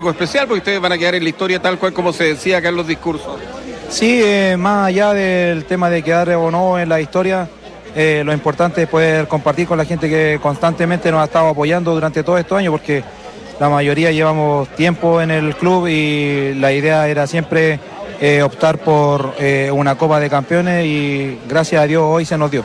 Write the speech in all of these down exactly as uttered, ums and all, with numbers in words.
algo especial, porque ustedes van a quedar en la historia tal cual como se decía acá en los discursos. Sí, eh, más allá del tema de quedar o no en la historia, eh, lo importante es poder compartir con la gente que constantemente nos ha estado apoyando durante todos estos años, porque la mayoría llevamos tiempo en el club y la idea era siempre eh, optar por eh, una Copa de Campeones y gracias a Dios hoy se nos dio.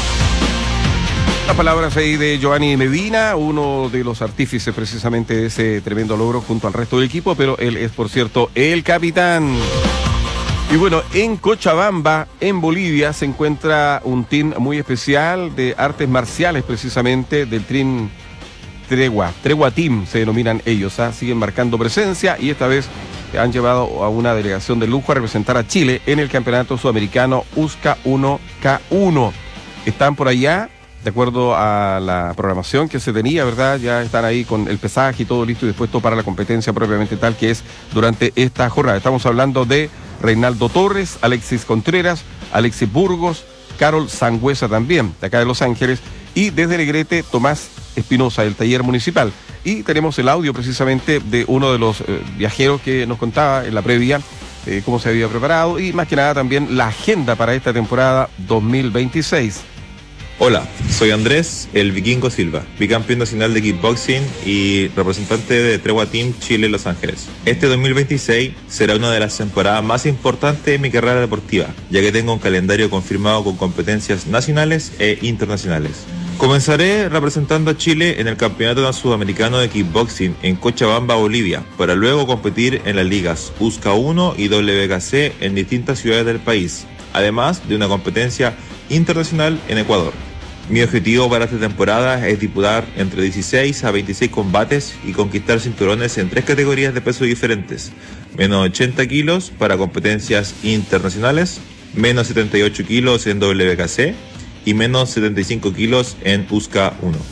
Las palabras ahí de Giovanni Medina, uno de los artífices precisamente de ese tremendo logro junto al resto del equipo, pero él es, por cierto, el capitán. Y bueno, en Cochabamba, en Bolivia, se encuentra un team muy especial de artes marciales precisamente, del team Tregua, Tregua Team se denominan ellos, ¿eh? Siguen marcando presencia y esta vez han llevado a una delegación de lujo a representar a Chile en el campeonato sudamericano U S C A uno K uno. Están por allá, de acuerdo a la programación que se tenía, ¿verdad? Ya están ahí con el pesaje y todo listo y dispuesto para la competencia propiamente tal que es durante esta jornada. Estamos hablando de Reinaldo Torres, Alexis Contreras, Alexis Burgos, Carol Sangüesa también, de acá de Los Ángeles, y desde Negrete, Tomás Espinosa, del taller municipal. Y tenemos el audio precisamente de uno de los eh, viajeros que nos contaba en la previa eh, cómo se había preparado y más que nada también la agenda para esta temporada dos mil veintiséis. Hola, soy Andrés, el Vikingo Silva, bicampeón nacional de kickboxing y representante de Tregua Team Chile Los Ángeles. Este dos mil veintiséis será una de las temporadas más importantes de mi carrera deportiva, ya que tengo un calendario confirmado con competencias nacionales e internacionales. Comenzaré representando a Chile en el Campeonato Sudamericano de Kickboxing en Cochabamba, Bolivia, para luego competir en las ligas U S C A uno y W K C en distintas ciudades del país, además de una competencia internacional en Ecuador. Mi objetivo para esta temporada es disputar entre dieciséis a veintiséis combates y conquistar cinturones en tres categorías de peso diferentes: menos ochenta kilos para competencias internacionales, menos setenta y ocho kilos en W K C y menos setenta y cinco kilos en U S C A uno.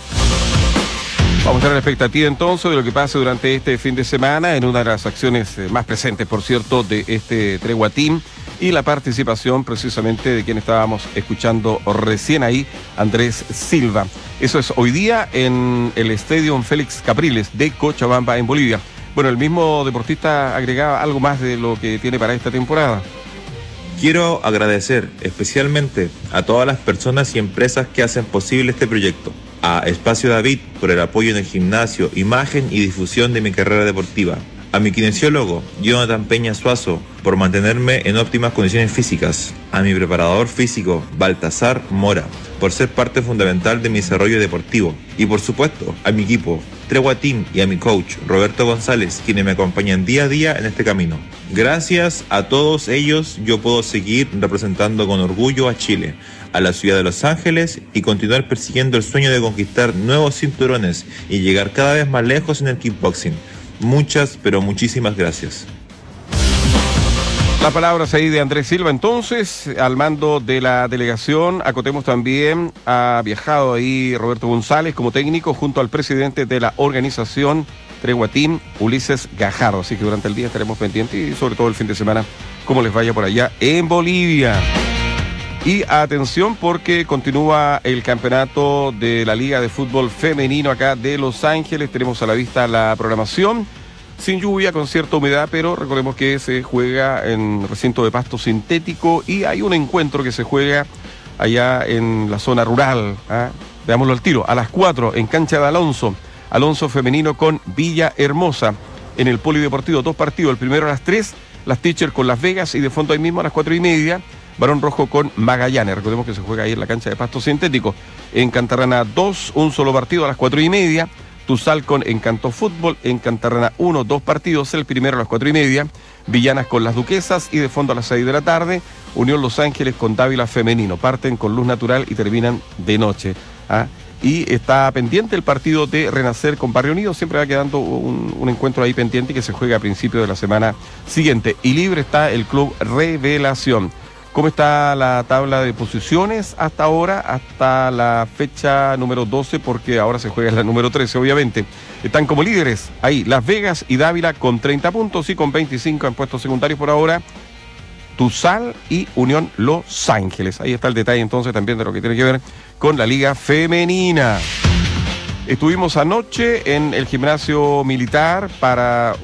Vamos a tener la expectativa entonces de lo que pase durante este fin de semana en una de las acciones más presentes, por cierto, de este Tregua Team y la participación precisamente de quien estábamos escuchando recién ahí, Andrés Silva. Eso es hoy día en el Estadio Félix Capriles de Cochabamba, en Bolivia. Bueno, el mismo deportista agregaba algo más de lo que tiene para esta temporada. Quiero agradecer especialmente a todas las personas y empresas que hacen posible este proyecto. A Espacio David por el apoyo en el gimnasio, imagen y difusión de mi carrera deportiva. A mi kinesiólogo, Jonathan Peña Suazo, por mantenerme en óptimas condiciones físicas. A mi preparador físico, Baltasar Mora, por ser parte fundamental de mi desarrollo deportivo. Y por supuesto, a mi equipo, Tregua Team, y a mi coach, Roberto González, quienes me acompañan día a día en este camino. Gracias a todos ellos, yo puedo seguir representando con orgullo a Chile, a la ciudad de Los Ángeles, y continuar persiguiendo el sueño de conquistar nuevos cinturones y llegar cada vez más lejos en el kickboxing. Muchas, pero muchísimas gracias. Las palabras ahí de Andrés Silva, entonces, al mando de la delegación. Acotemos también, ha viajado ahí Roberto González como técnico junto al presidente de la organización Tregua Team, Ulises Gajardo. Así que durante el día estaremos pendientes y sobre todo el fin de semana, cómo les vaya por allá en Bolivia. Y atención porque continúa el campeonato de la Liga de Fútbol Femenino acá de Los Ángeles. Tenemos a la vista la programación. Sin lluvia, con cierta humedad, pero recordemos que se juega en recinto de pasto sintético y hay un encuentro que se juega allá en la zona rural. ¿eh? Veámoslo al tiro. A las cuatro en cancha de Alonso. Alonso femenino con Villa Hermosa. En el polideportivo, dos partidos. El primero a las tres, las Teachers con Las Vegas y de fondo ahí mismo a las cuatro y media. Barón Rojo con Magallanes. Recordemos que se juega ahí en la cancha de pasto sintético. En Cantarrana dos, un solo partido a las cuatro y media. Tuzal con Encanto Fútbol. En Cantarrana uno, dos partidos. El primero a las cuatro y media. Villanas con Las Duquesas. Y de fondo a las seis de la tarde. Unión Los Ángeles con Dávila Femenino. Parten con luz natural y terminan de noche. ¿ah? Y está pendiente el partido de Renacer con Barrio Unido. Siempre va quedando un, un encuentro ahí pendiente que se juega a principios de la semana siguiente. Y libre está el Club Revelación. ¿Cómo está la tabla de posiciones hasta ahora? Hasta la fecha número doce, porque ahora se juega en la número trece, obviamente. Están como líderes ahí Las Vegas y Dávila con treinta puntos y con veinticinco en puestos secundarios por ahora. Tuzal y Unión Los Ángeles. Ahí está el detalle entonces también de lo que tiene que ver con la Liga Femenina. Estuvimos anoche en el gimnasio militar para